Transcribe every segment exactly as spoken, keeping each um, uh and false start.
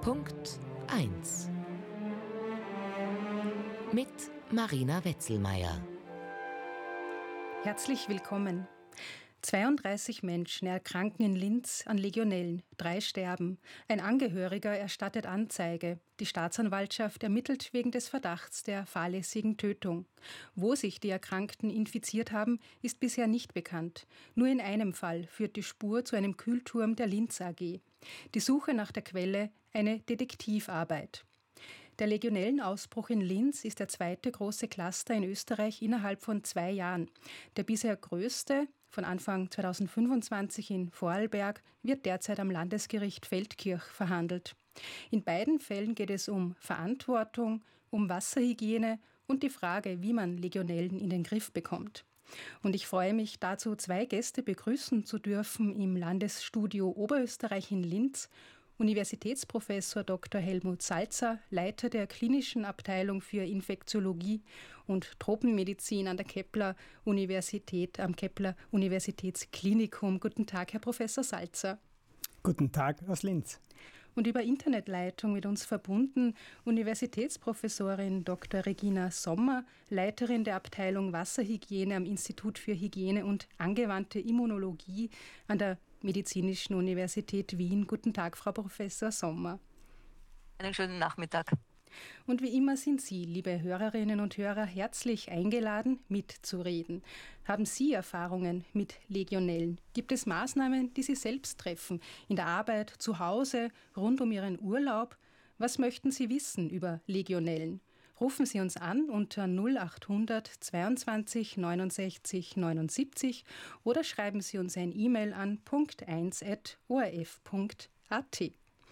Punkt eins mit Marina Wetzelmeier. Herzlich willkommen. zweiunddreißig Menschen erkranken in Linz an Legionellen, drei sterben. Ein Angehöriger erstattet Anzeige. Die Staatsanwaltschaft ermittelt wegen des Verdachts der fahrlässigen Tötung. Wo sich die Erkrankten infiziert haben, ist bisher nicht bekannt. Nur in einem Fall führt die Spur zu einem Kühlturm der Linz A G. Die Suche nach der Quelle eine Detektivarbeit. Der Legionellenausbruch in Linz ist der zweite große Cluster in Österreich innerhalb von zwei Jahren. Der bisher größte, von Anfang zweitausendfünfundzwanzig in Vorarlberg, wird derzeit am Landesgericht Feldkirch verhandelt. In beiden Fällen geht es um Verantwortung, um Wasserhygiene und die Frage, wie man Legionellen in den Griff bekommt. Und ich freue mich, dazu zwei Gäste begrüßen zu dürfen im Landesstudio Oberösterreich in Linz. Universitätsprofessor Doktor Helmut Salzer, Leiter der klinischen Abteilung für Infektiologie und Tropenmedizin an der Kepler-Universität, am Kepler-Universitätsklinikum. Guten Tag, Herr Professor Salzer. Guten Tag aus Linz. Und über Internetleitung mit uns verbunden Universitätsprofessorin Doktor Regina Sommer, Leiterin der Abteilung Wasserhygiene am Institut für Hygiene und angewandte Immunologie an der Medizinischen Universität Wien. Guten Tag, Frau Professor Sommer. Einen schönen Nachmittag. Und wie immer sind Sie, liebe Hörerinnen und Hörer, herzlich eingeladen, mitzureden. Haben Sie Erfahrungen mit Legionellen? Gibt es Maßnahmen, die Sie selbst treffen, in der Arbeit, zu Hause, rund um Ihren Urlaub? Was möchten Sie wissen über Legionellen? Rufen Sie uns an unter null achthundert zweiundzwanzig neunundsechzig neunundsiebzig oder schreiben Sie uns ein E-Mail an punkt eins at o r f punkt a t.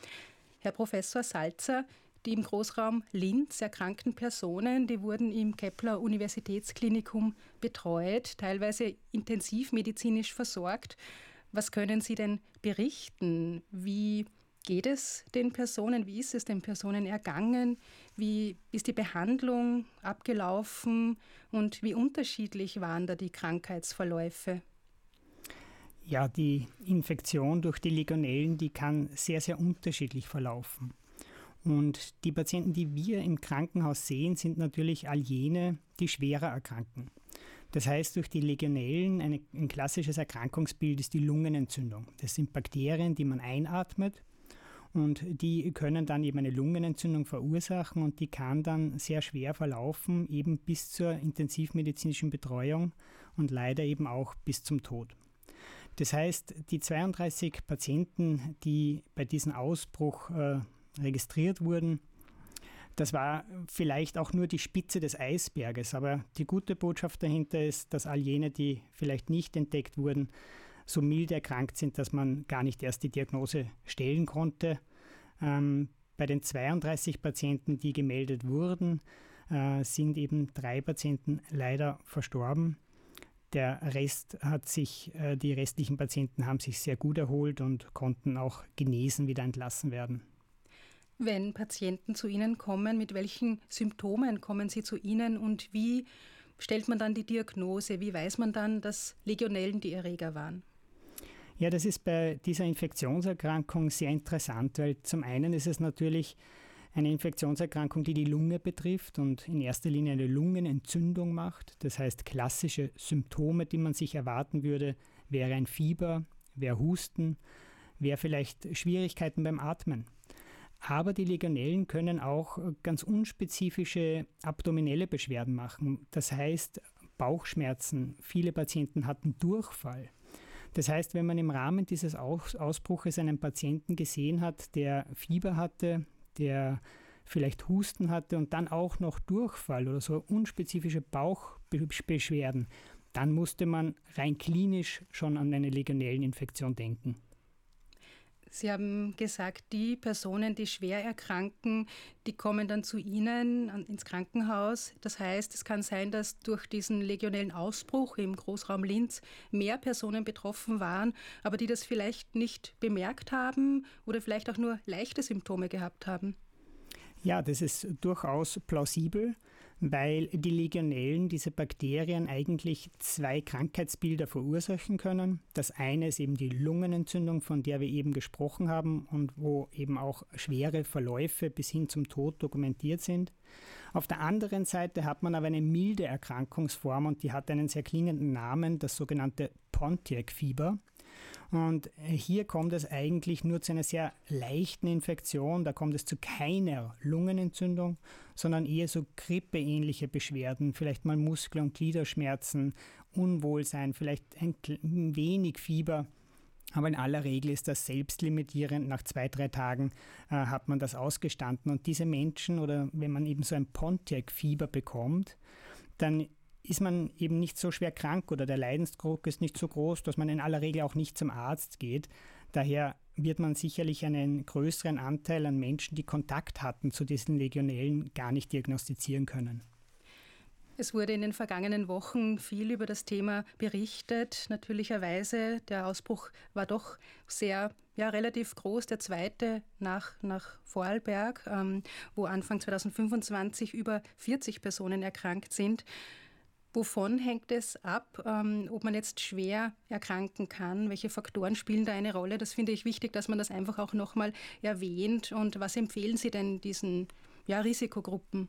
Herr Professor Salzer, die im Großraum Linz erkrankten Personen, die wurden im Kepler-Universitätsklinikum betreut, teilweise intensivmedizinisch versorgt. Was können Sie denn berichten? Wie geht es den Personen? Wie ist es den Personen ergangen? Wie ist die Behandlung abgelaufen? Und wie unterschiedlich waren da die Krankheitsverläufe? Ja, die Infektion durch die Legionellen, die kann sehr, sehr unterschiedlich verlaufen. Und die Patienten, die wir im Krankenhaus sehen, sind natürlich all jene, die schwerer erkranken. Das heißt, durch die Legionellen, eine, ein klassisches Erkrankungsbild ist die Lungenentzündung. Das sind Bakterien, die man einatmet. Und die können dann eben eine Lungenentzündung verursachen und die kann dann sehr schwer verlaufen, eben bis zur intensivmedizinischen Betreuung und leider eben auch bis zum Tod. Das heißt, die zweiunddreißig Patienten, die bei diesem Ausbruch äh, registriert wurden, das war vielleicht auch nur die Spitze des Eisberges, aber die gute Botschaft dahinter ist, dass all jene, die vielleicht nicht entdeckt wurden, so milde erkrankt sind, dass man gar nicht erst die Diagnose stellen konnte. Ähm, bei den zweiunddreißig Patienten, die gemeldet wurden, äh, sind eben drei Patienten leider verstorben. Der Rest hat sich, äh, die restlichen Patienten haben sich sehr gut erholt und konnten auch genesen wieder entlassen werden. Wenn Patienten zu Ihnen kommen, mit welchen Symptomen kommen sie zu Ihnen und wie stellt man dann die Diagnose? Wie weiß man dann, dass Legionellen die Erreger waren? Ja, das ist bei dieser Infektionserkrankung sehr interessant, weil zum einen ist es natürlich eine Infektionserkrankung, die die Lunge betrifft und in erster Linie eine Lungenentzündung macht. Das heißt, klassische Symptome, die man sich erwarten würde, wäre ein Fieber, wäre Husten, wäre vielleicht Schwierigkeiten beim Atmen. Aber die Legionellen können auch ganz unspezifische abdominelle Beschwerden machen. Das heißt Bauchschmerzen. Viele Patienten hatten Durchfall. Das heißt, wenn man im Rahmen dieses Ausbruches einen Patienten gesehen hat, der Fieber hatte, der vielleicht Husten hatte und dann auch noch Durchfall oder so unspezifische Bauchbeschwerden, dann musste man rein klinisch schon an eine Legionelleninfektion denken. Sie haben gesagt, die Personen, die schwer erkranken, die kommen dann zu Ihnen ins Krankenhaus. Das heißt, es kann sein, dass durch diesen legionellen Ausbruch im Großraum Linz mehr Personen betroffen waren, aber die das vielleicht nicht bemerkt haben oder vielleicht auch nur leichte Symptome gehabt haben. Ja, das ist durchaus plausibel, weil die Legionellen, diese Bakterien, eigentlich zwei Krankheitsbilder verursachen können. Das eine ist eben die Lungenentzündung, von der wir eben gesprochen haben und wo eben auch schwere Verläufe bis hin zum Tod dokumentiert sind. Auf der anderen Seite hat man aber eine milde Erkrankungsform und die hat einen sehr klingenden Namen, das sogenannte Pontiac-Fieber. Und hier kommt es eigentlich nur zu einer sehr leichten Infektion. Da kommt es zu keiner Lungenentzündung, sondern eher so grippeähnliche Beschwerden, vielleicht mal Muskel- und Gliederschmerzen, Unwohlsein, vielleicht ein wenig Fieber. Aber in aller Regel ist das selbstlimitierend. Nach zwei, drei Tagen äh, hat man das ausgestanden. Und diese Menschen, oder wenn man eben so ein Pontiac-Fieber bekommt, dann ist man eben nicht so schwer krank oder der Leidensdruck ist nicht so groß, dass man in aller Regel auch nicht zum Arzt geht. Daher wird man sicherlich einen größeren Anteil an Menschen, die Kontakt hatten zu diesen Legionellen, gar nicht diagnostizieren können. Es wurde in den vergangenen Wochen viel über das Thema berichtet. Natürlicherweise, der Ausbruch war doch sehr, ja, relativ groß, der zweite nach, nach Vorarlberg, ähm, wo Anfang zweitausendfünfundzwanzig über vierzig Personen erkrankt sind. Wovon hängt es ab, ähm, ob man jetzt schwer erkranken kann? Welche Faktoren spielen da eine Rolle? Das finde ich wichtig, dass man das einfach auch nochmal erwähnt. Und was empfehlen Sie denn diesen, ja, Risikogruppen?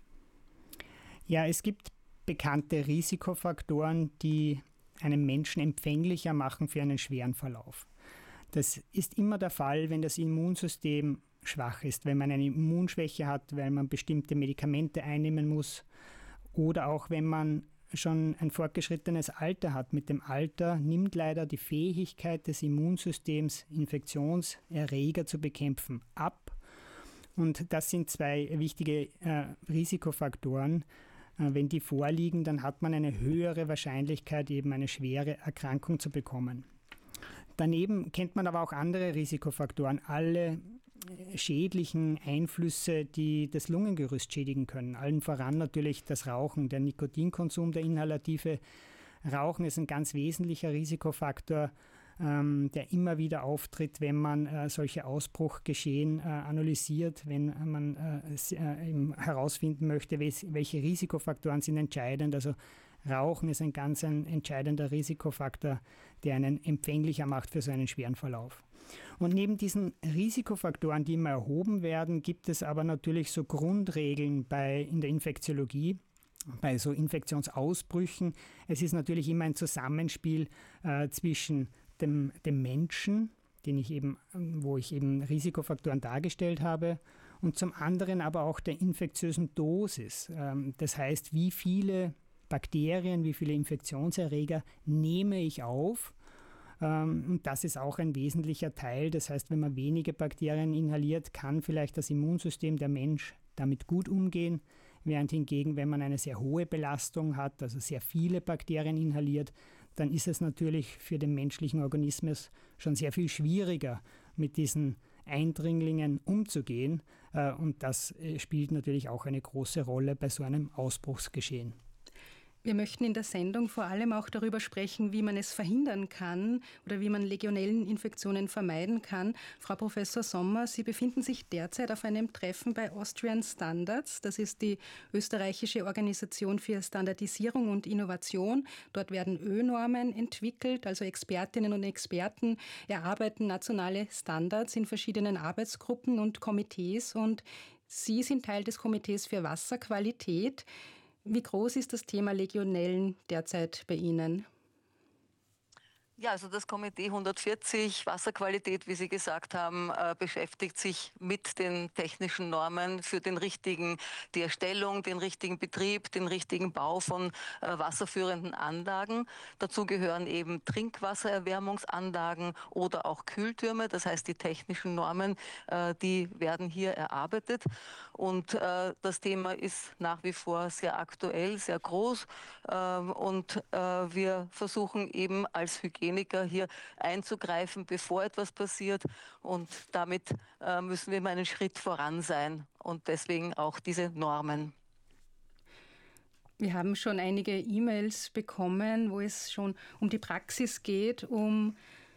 Ja, es gibt bekannte Risikofaktoren, die einen Menschen empfänglicher machen für einen schweren Verlauf. Das ist immer der Fall, wenn das Immunsystem schwach ist, wenn man eine Immunschwäche hat, weil man bestimmte Medikamente einnehmen muss oder auch wenn man schon ein fortgeschrittenes Alter hat. Mit dem Alter nimmt leider die Fähigkeit des Immunsystems, Infektionserreger zu bekämpfen, ab. Und das sind zwei wichtige äh, Risikofaktoren. Äh, wenn die vorliegen, dann hat man eine höhere Wahrscheinlichkeit, eben eine schwere Erkrankung zu bekommen. Daneben kennt man aber auch andere Risikofaktoren, alle schädlichen Einflüsse, die das Lungengerüst schädigen können. Allen voran natürlich das Rauchen. Der Nikotinkonsum, der inhalative Rauchen ist ein ganz wesentlicher Risikofaktor, ähm, der immer wieder auftritt, wenn man äh, solche Ausbruchgeschehen äh, analysiert, wenn man äh, äh, herausfinden möchte, welche Risikofaktoren sind entscheidend. Also Rauchen ist ein ganz ein entscheidender Risikofaktor, der einen empfänglicher macht für so einen schweren Verlauf. Und neben diesen Risikofaktoren, die immer erhoben werden, gibt es aber natürlich so Grundregeln bei, in der Infektiologie, bei so Infektionsausbrüchen. Es ist natürlich immer ein Zusammenspiel äh, zwischen dem, dem Menschen, den ich eben, wo ich eben Risikofaktoren dargestellt habe, und zum anderen aber auch der infektiösen Dosis. Ähm, das heißt, wie viele Bakterien, wie viele Infektionserreger nehme ich auf. Und das ist auch ein wesentlicher Teil. Das heißt, wenn man wenige Bakterien inhaliert, kann vielleicht das Immunsystem der Mensch damit gut umgehen, während hingegen, wenn man eine sehr hohe Belastung hat, also sehr viele Bakterien inhaliert, dann ist es natürlich für den menschlichen Organismus schon sehr viel schwieriger, mit diesen Eindringlingen umzugehen. Und das spielt natürlich auch eine große Rolle bei so einem Ausbruchsgeschehen. Wir möchten in der Sendung vor allem auch darüber sprechen, wie man es verhindern kann oder wie man Legionelleninfektionen vermeiden kann. Frau Professor Sommer, Sie befinden sich derzeit auf einem Treffen bei Austrian Standards. Das ist die österreichische Organisation für Standardisierung und Innovation. Dort werden Ö-Normen entwickelt, also Expertinnen und Experten erarbeiten nationale Standards in verschiedenen Arbeitsgruppen und Komitees. Und Sie sind Teil des Komitees für Wasserqualität. Wie groß ist das Thema Legionellen derzeit bei Ihnen? Ja, also das Komitee hundertvierzig Wasserqualität, wie Sie gesagt haben, äh, beschäftigt sich mit den technischen Normen für den richtigen, die Erstellung, den richtigen Betrieb, den richtigen Bau von äh, wasserführenden Anlagen. Dazu gehören eben Trinkwassererwärmungsanlagen oder auch Kühltürme. Das heißt, die technischen Normen, äh, die werden hier erarbeitet. Und äh, das Thema ist nach wie vor sehr aktuell, sehr groß. Äh, und äh, wir versuchen eben als Hygiene hier einzugreifen, bevor etwas passiert. Und damit äh, müssen wir mal einen Schritt voran sein. Und deswegen auch diese Normen. Wir haben schon einige E-Mails bekommen, wo es schon um die Praxis geht, um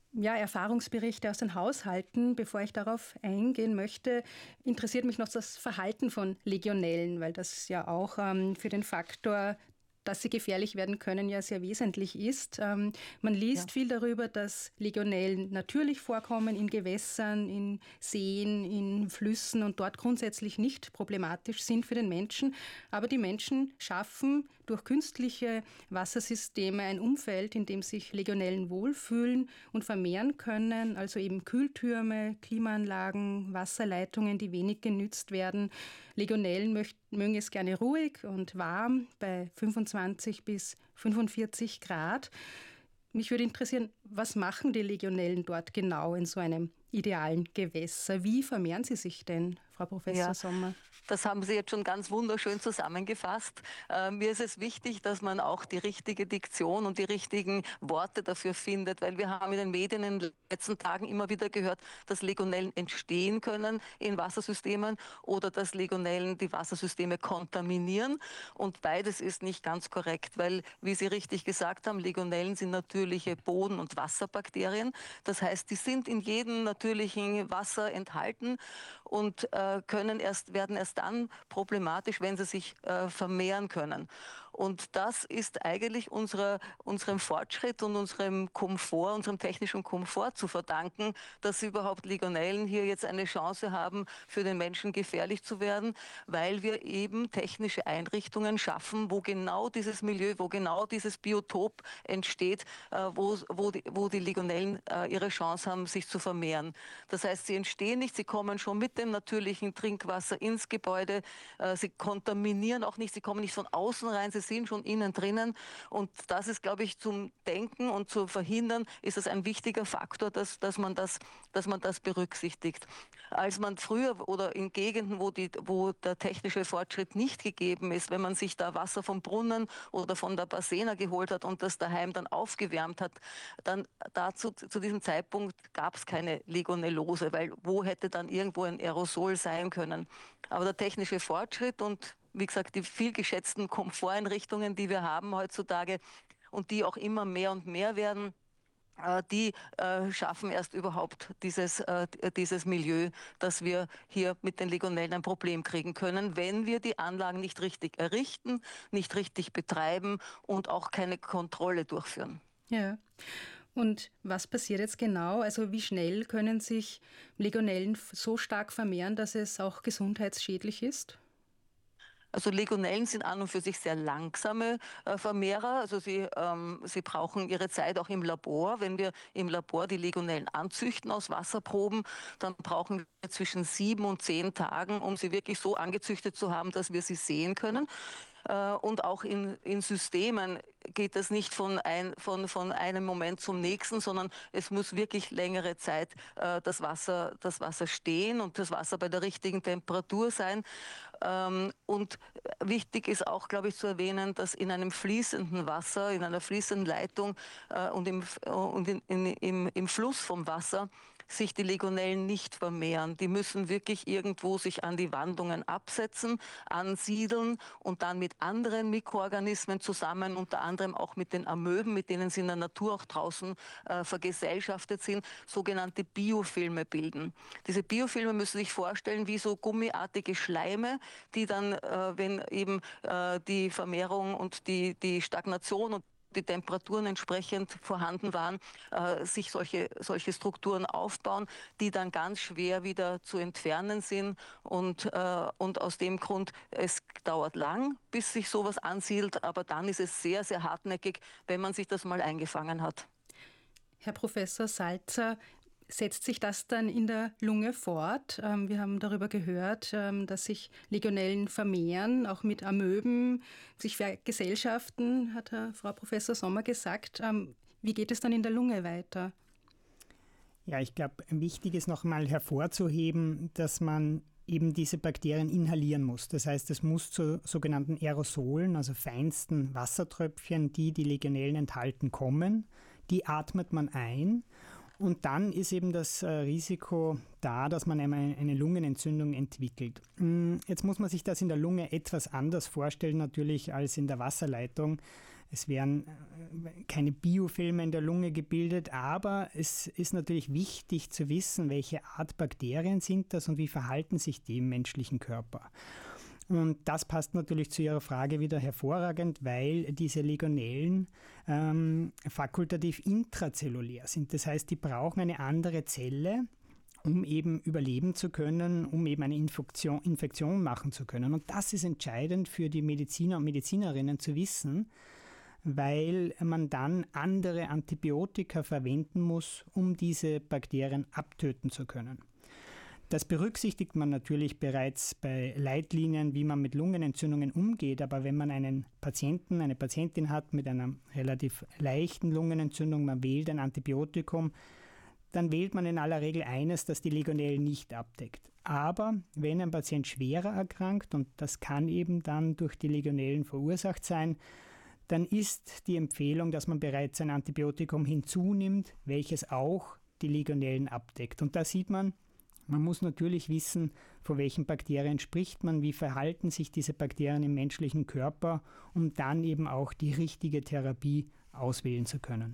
ja, Erfahrungsberichte aus den Haushalten. Bevor ich darauf eingehen möchte, interessiert mich noch das Verhalten von Legionellen, weil das ja auch ähm, für den Faktor, dass sie gefährlich werden können, ja sehr wesentlich ist. Ähm, man liest ja. viel darüber, dass Legionellen natürlich vorkommen in Gewässern, in Seen, in Flüssen und dort grundsätzlich nicht problematisch sind für den Menschen. Aber die Menschen schaffen durch künstliche Wassersysteme ein Umfeld, in dem sich Legionellen wohlfühlen und vermehren können, also eben Kühltürme, Klimaanlagen, Wasserleitungen, die wenig genützt werden. Legionellen möchten, mögen es gerne ruhig und warm bei fünfundzwanzig bis fünfundvierzig Grad. Mich würde interessieren, was machen die Legionellen dort genau in so einem idealen Gewässer? Wie vermehren sie sich denn, Frau Professor ja. Sommer? Das haben Sie jetzt schon ganz wunderschön zusammengefasst. Äh, mir ist es wichtig, dass man auch die richtige Diktion und die richtigen Worte dafür findet, weil wir haben in den Medien in den letzten Tagen immer wieder gehört, dass Legionellen entstehen können in Wassersystemen oder dass Legionellen die Wassersysteme kontaminieren. Und beides ist nicht ganz korrekt, weil, wie Sie richtig gesagt haben, Legionellen sind natürliche Boden- und Wasserbakterien. Das heißt, die sind in jedem natürlichen Wasser enthalten und äh, können erst, werden erst dann problematisch, wenn sie sich äh, vermehren können. Und das ist eigentlich unsere, unserem Fortschritt und unserem Komfort, unserem technischen Komfort zu verdanken, dass überhaupt Legionellen hier jetzt eine Chance haben, für den Menschen gefährlich zu werden, weil wir eben technische Einrichtungen schaffen, wo genau dieses Milieu, wo genau dieses Biotop entsteht, äh, wo, wo, die, wo die Legionellen äh, ihre Chance haben, sich zu vermehren. Das heißt, sie entstehen nicht, sie kommen schon mit dem natürlichen Trinkwasser ins Gebäude, äh, sie kontaminieren auch nicht, sie kommen nicht von außen rein, sie sind schon innen drinnen und das ist, glaube ich, zum Denken und zu verhindern, ist es ein wichtiger Faktor, dass, dass, man das, dass man das berücksichtigt. Als man früher oder in Gegenden, wo, die, wo der technische Fortschritt nicht gegeben ist, wenn man sich da Wasser vom Brunnen oder von der Bassena geholt hat und das daheim dann aufgewärmt hat, dann dazu, zu diesem Zeitpunkt gab es keine Legionellose, weil wo hätte dann irgendwo ein Aerosol sein können? Aber der technische Fortschritt und wie gesagt, die viel geschätzten Komforteinrichtungen, die wir haben heutzutage und die auch immer mehr und mehr werden, äh, die äh, schaffen erst überhaupt dieses, äh, dieses Milieu, dass wir hier mit den Legionellen ein Problem kriegen können, wenn wir die Anlagen nicht richtig errichten, nicht richtig betreiben und auch keine Kontrolle durchführen. Ja. Und was passiert jetzt genau? Also wie schnell können sich Legionellen so stark vermehren, dass es auch gesundheitsschädlich ist? Also Legionellen sind an und für sich sehr langsame äh, Vermehrer. Also sie, ähm, sie brauchen ihre Zeit auch im Labor. Wenn wir im Labor die Legionellen anzüchten aus Wasserproben, dann brauchen wir zwischen sieben und zehn Tagen, um sie wirklich so angezüchtet zu haben, dass wir sie sehen können. Und auch in, in Systemen geht das nicht von, ein, von, von einem Moment zum nächsten, sondern es muss wirklich längere Zeit äh, das, Wasser, das Wasser stehen und das Wasser bei der richtigen Temperatur sein. Ähm, und wichtig ist auch, glaube ich, zu erwähnen, dass in einem fließenden Wasser, in einer fließenden Leitung äh, und, im, und in, in, im, im Fluss vom Wasser sich die Legionellen nicht vermehren. Die müssen wirklich irgendwo sich an die Wandungen absetzen, ansiedeln und dann mit anderen Mikroorganismen zusammen, unter anderem auch mit den Amöben, mit denen sie in der Natur auch draußen äh, vergesellschaftet sind, sogenannte Biofilme bilden. Diese Biofilme müssen sich vorstellen wie so gummiartige Schleime, die dann, äh, wenn eben äh, die Vermehrung und die, die Stagnation und die Temperaturen entsprechend vorhanden waren, äh, sich solche, solche Strukturen aufbauen, die dann ganz schwer wieder zu entfernen sind. Und, äh, und aus dem Grund, es dauert lang, bis sich sowas ansiedelt, aber dann ist es sehr, sehr hartnäckig, wenn man sich das mal eingefangen hat. Herr Professor Salzer, setzt sich das dann in der Lunge fort? Wir haben darüber gehört, dass sich Legionellen vermehren, auch mit Amöben, sich vergesellschaften, hat Frau Professor Sommer gesagt. Wie geht es dann in der Lunge weiter? Ja, ich glaube, wichtig ist noch mal hervorzuheben, dass man eben diese Bakterien inhalieren muss. Das heißt, es muss zu sogenannten Aerosolen, also feinsten Wassertröpfchen, die die Legionellen enthalten, kommen. Die atmet man ein. Und dann ist eben das Risiko da, dass man einmal eine Lungenentzündung entwickelt. Jetzt muss man sich das in der Lunge etwas anders vorstellen natürlich als in der Wasserleitung. Es werden keine Biofilme in der Lunge gebildet, aber es ist natürlich wichtig zu wissen, welche Art Bakterien sind das und wie verhalten sich die im menschlichen Körper. Und das passt natürlich zu Ihrer Frage wieder hervorragend, weil diese Legionellen ähm, fakultativ intrazellulär sind. Das heißt, die brauchen eine andere Zelle, um eben überleben zu können, um eben eine Infektion, Infektion machen zu können. Und das ist entscheidend für die Mediziner und Medizinerinnen zu wissen, weil man dann andere Antibiotika verwenden muss, um diese Bakterien abtöten zu können. Das berücksichtigt man natürlich bereits bei Leitlinien, wie man mit Lungenentzündungen umgeht. Aber wenn man einen Patienten, eine Patientin hat mit einer relativ leichten Lungenentzündung, man wählt ein Antibiotikum, dann wählt man in aller Regel eines, das die Legionellen nicht abdeckt. Aber wenn ein Patient schwerer erkrankt, und das kann eben dann durch die Legionellen verursacht sein, dann ist die Empfehlung, dass man bereits ein Antibiotikum hinzunimmt, welches auch die Legionellen abdeckt. Und da sieht man, man muss natürlich wissen, von welchen Bakterien spricht man, wie verhalten sich diese Bakterien im menschlichen Körper, um dann eben auch die richtige Therapie auswählen zu können.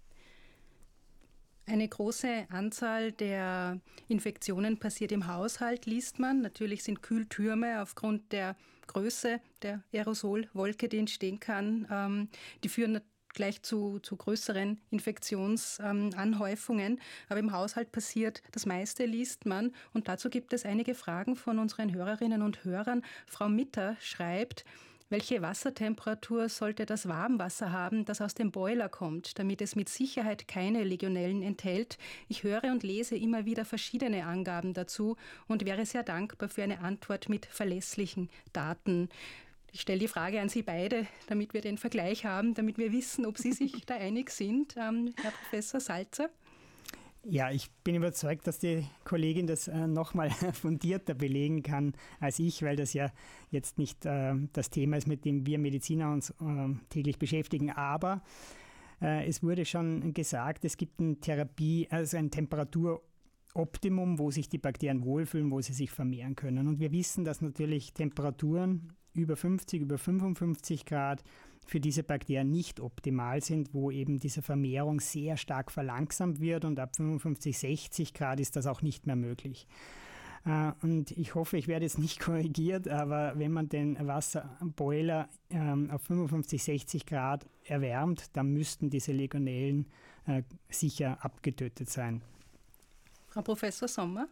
Eine große Anzahl der Infektionen passiert im Haushalt, liest man. Natürlich sind Kühltürme aufgrund der Größe der Aerosolwolke, die entstehen kann, ähm, die führen gleich zu, zu größeren Infektionsanhäufungen. Ähm, Aber im Haushalt passiert das meiste, liest man. Und dazu gibt es einige Fragen von unseren Hörerinnen und Hörern. Frau Mitter schreibt: Welche Wassertemperatur sollte das Warmwasser haben, das aus dem Boiler kommt, damit es mit Sicherheit keine Legionellen enthält? Ich höre und lese immer wieder verschiedene Angaben dazu und wäre sehr dankbar für eine Antwort mit verlässlichen Daten. Ich stelle die Frage an Sie beide, damit wir den Vergleich haben, damit wir wissen, ob Sie sich da einig sind. Ähm, Herr Professor Salzer? Ja, ich bin überzeugt, dass die Kollegin das äh, nochmal fundierter belegen kann als ich, weil das ja jetzt nicht äh, das Thema ist, mit dem wir Mediziner uns äh, täglich beschäftigen. Aber äh, es wurde schon gesagt, es gibt eine Therapie, also ein Temperaturoptimum, wo sich die Bakterien wohlfühlen, wo sie sich vermehren können. Und wir wissen, dass natürlich Temperaturen über fünfzig, über fünfundfünfzig Grad für diese Bakterien nicht optimal sind, wo eben diese Vermehrung sehr stark verlangsamt wird und ab fünfundfünfzig, sechzig Grad ist das auch nicht mehr möglich. Und ich hoffe, ich werde jetzt nicht korrigiert, aber wenn man den Wasserboiler auf fünfundfünfzig, sechzig Grad erwärmt, dann müssten diese Legionellen sicher abgetötet sein. Frau Professor Sommer?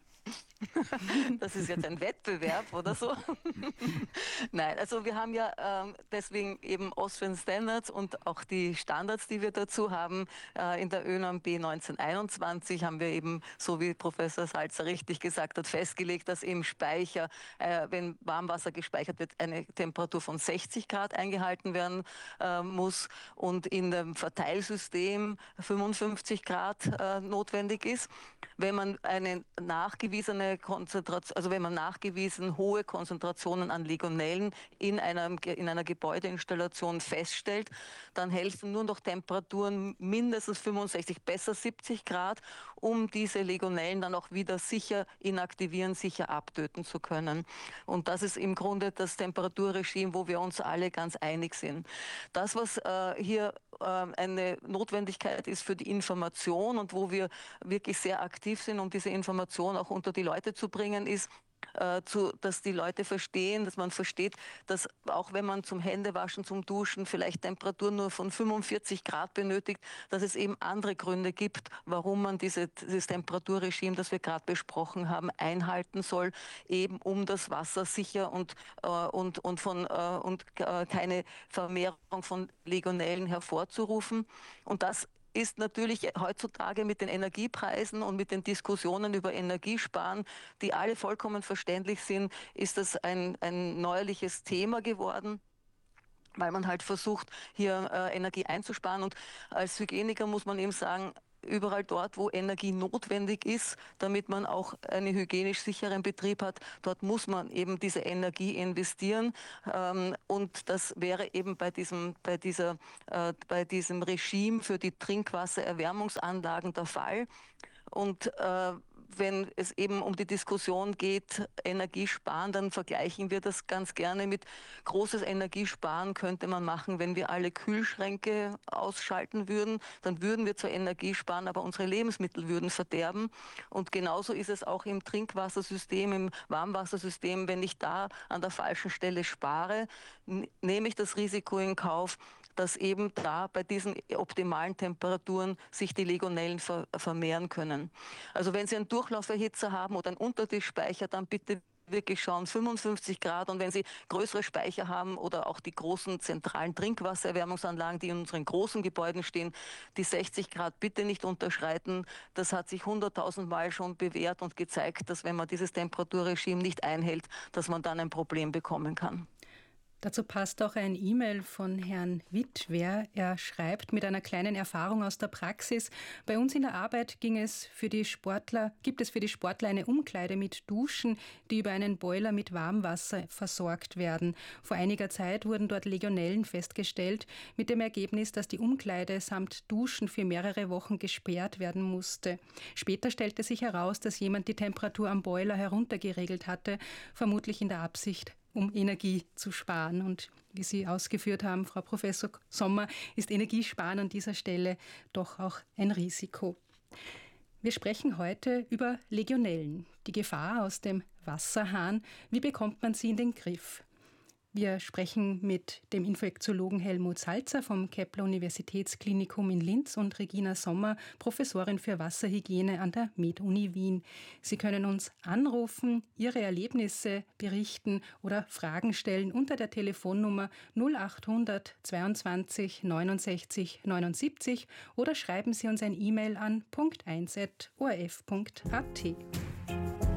Das ist jetzt ein Wettbewerb oder so. Nein, also wir haben ja ähm, deswegen eben Austrian Standards und auch die Standards, die wir dazu haben. Äh, in der ÖNORM B neunzehnhunderteinundzwanzig haben wir eben, so wie Professor Salzer richtig gesagt hat, festgelegt, dass im Speicher, äh, wenn Warmwasser gespeichert wird, eine Temperatur von sechzig Grad eingehalten werden äh, muss und in dem Verteilsystem fünfundfünfzig Grad äh, notwendig ist. Wenn man eine nachgewiesene Konzentration, also wenn man nachgewiesen hohe Konzentrationen an Legionellen in einer, in einer Gebäudeinstallation feststellt, dann helfen nur noch Temperaturen mindestens fünfundsechzig, besser siebzig Grad, um diese Legionellen dann auch wieder sicher inaktivieren, sicher abtöten zu können. Und das ist im Grunde das Temperaturregime, wo wir uns alle ganz einig sind. Das, was äh, hier äh, eine Notwendigkeit ist für die Information und wo wir wirklich sehr aktiv sind, um diese Information auch unter die Leute zu bringen, ist, äh, zu, dass die Leute verstehen, dass man versteht, dass auch wenn man zum Händewaschen, zum Duschen vielleicht Temperaturen nur von fünfundvierzig Grad benötigt, dass es eben andere Gründe gibt, warum man diese, dieses Temperaturregime, das wir gerade besprochen haben, einhalten soll, eben um das Wasser sicher und, äh, und, und, von, äh, und äh, keine Vermehrung von Legionellen hervorzurufen. Und das ist natürlich heutzutage mit den Energiepreisen und mit den Diskussionen über Energiesparen, die alle vollkommen verständlich sind, ist das ein, ein neuerliches Thema geworden, weil man halt versucht, hier äh, Energie einzusparen. Und als Hygieniker muss man eben sagen, überall dort, wo Energie notwendig ist, damit man auch einen hygienisch sicheren Betrieb hat, dort muss man eben diese Energie investieren. Ähm, und das wäre eben bei diesem, bei dieser, äh, bei diesem Regime für die Trinkwassererwärmungsanlagen der Fall. Und äh, wenn es eben um die Diskussion geht, Energiesparen, dann vergleichen wir das ganz gerne mit großes Energiesparen könnte man machen, wenn wir alle Kühlschränke ausschalten würden. Dann würden wir zwar Energie sparen, aber unsere Lebensmittel würden verderben. Und genauso ist es auch im Trinkwassersystem, im Warmwassersystem. Wenn ich da an der falschen Stelle spare, nehme ich das Risiko in Kauf, dass eben da bei diesen optimalen Temperaturen sich die Legionellen ver vermehren können. Also wenn Sie einen Durchlauferhitzer haben oder einen Untertischspeicher, dann bitte wirklich schauen, fünfundfünfzig Grad. Und wenn Sie größere Speicher haben oder auch die großen zentralen Trinkwassererwärmungsanlagen, die in unseren großen Gebäuden stehen, die sechzig Grad bitte nicht unterschreiten. Das hat sich hunderttausend Mal schon bewährt und gezeigt, dass wenn man dieses Temperaturregime nicht einhält, dass man dann ein Problem bekommen kann. Dazu passt auch ein E-Mail von Herrn Wittwer. Er schreibt mit einer kleinen Erfahrung aus der Praxis: Bei uns in der Arbeit ging es für die Sportler, gibt es für die Sportler eine Umkleide mit Duschen, die über einen Boiler mit Warmwasser versorgt werden. Vor einiger Zeit wurden dort Legionellen festgestellt, mit dem Ergebnis, dass die Umkleide samt Duschen für mehrere Wochen gesperrt werden musste. Später stellte sich heraus, dass jemand die Temperatur am Boiler heruntergeregelt hatte, vermutlich in der Absicht, um Energie zu sparen. Und wie Sie ausgeführt haben, Frau Professor Sommer, ist Energiesparen an dieser Stelle doch auch ein Risiko. Wir sprechen heute über Legionellen, die Gefahr aus dem Wasserhahn. Wie bekommt man sie in den Griff? Wir sprechen mit dem Infektiologen Helmut Salzer vom Kepler-Universitätsklinikum in Linz und Regina Sommer, Professorin für Wasserhygiene an der Med-Uni Wien. Sie können uns anrufen, Ihre Erlebnisse berichten oder Fragen stellen unter der Telefonnummer null achthundert zweiundzwanzig neunundsechzig neunundsiebzig oder schreiben Sie uns ein E-Mail an punkt eins at o r f punkt a t.